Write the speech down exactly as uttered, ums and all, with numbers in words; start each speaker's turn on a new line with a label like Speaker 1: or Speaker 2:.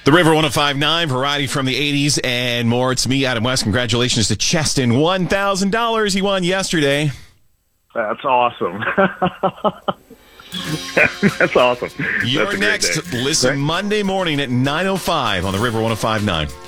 Speaker 1: The River one oh five point nine, variety from the eighties and more. It's me, Adam West. Congratulations to Cheston. one thousand dollars he won yesterday.
Speaker 2: That's awesome. That's awesome.
Speaker 1: You're
Speaker 2: That's
Speaker 1: next.
Speaker 2: day.
Speaker 1: Listen
Speaker 2: Great.
Speaker 1: Monday morning at nine oh five on the River one oh five point nine.